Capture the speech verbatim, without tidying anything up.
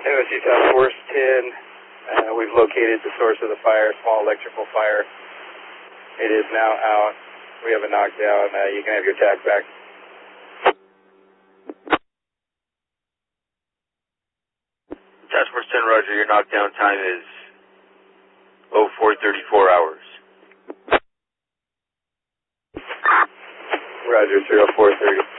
M S C Task Force ten, uh, we've located the source of the fire, small electrical fire. It is now out. We have a knockdown. Uh, you can have your tac back. Task Force ten, roger. Your knockdown time is oh four thirty-four hours. Roger, zero four thirty.